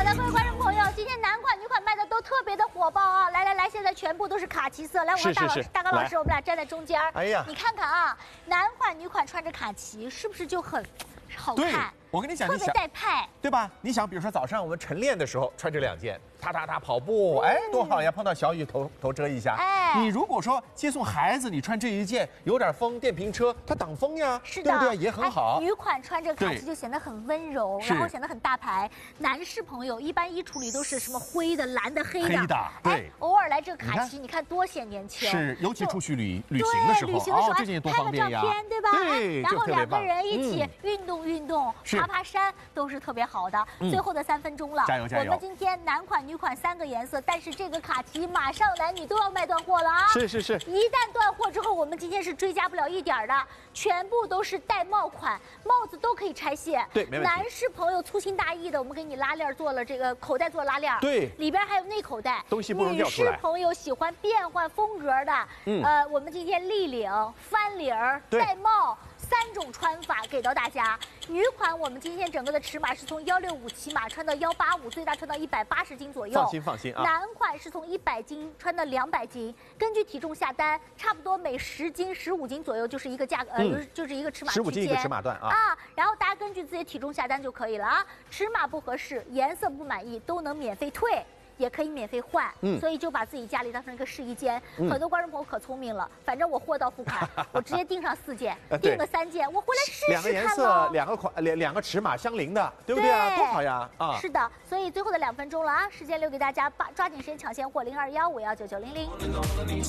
的各位观众朋友，今天男款女款卖的都特别的火爆啊！来，现在全部都是卡其色。来，我和大刚老师，我们俩站在中间。 哎呀， 你看看啊，男款女款穿着卡其，是不是就很好看？ 我跟你讲， 特别带派， 对吧？你想，比如说早上我们晨练的时候穿这2件，踏跑步，哎，多好呀！碰到小雨头遮一下。哎，你如果说接送孩子，你穿这一件，有点风，电瓶车它挡风呀， 是的， 对不对？也很好。 女款穿着卡其就显得很温柔，然后显得很大牌。男士朋友一般衣橱里都是什么灰的、蓝的、黑的， 对， 偶尔来这个卡其，你看多显年轻。 是，尤其出去旅行的时候，这件多方便呀。 拍个照片，对吧？ 对， 然后2个人一起运动，爬山都是特别好的。最后的3分钟了， 加油！ 我们今天男款、女款3个颜色，但是这个卡其马上男女都要卖断货了啊！ 是。 一旦断货之后，我们今天是追加不了一点的，全部都是带帽款，帽子都可以拆卸。 对，没问题。 男士朋友粗心大意的，我们给你拉链做了这个口袋做拉链， 对， 里边还有内口袋， 东西不容易掉出来。 女士朋友喜欢变换风格的，我们今天立领、翻领、戴帽。3种穿法给到大家。女款我们今天整个的尺码是从165起码穿到185，最大穿到180斤左右。 放心啊。 男款是从100斤穿到200斤，根据体重下单，差不多每10斤、15斤左右就是一个价格，就是一个尺码区间。15 斤一个尺码段啊。 然后大家根据自己的体重下单就可以了啊。尺码不合适、颜色不满意都能免费退。也可以免费换，所以就把自己家里当成一个试衣间。很多观众朋友可聪明了，反正我货到付款，我直接订上4件，订个3件，我回来试 2个颜色、2个尺码相邻的，对不对啊？多好呀！啊， 是的，所以最后的2分钟了啊，时间留给大家，抓紧时间抢现货，0215199900。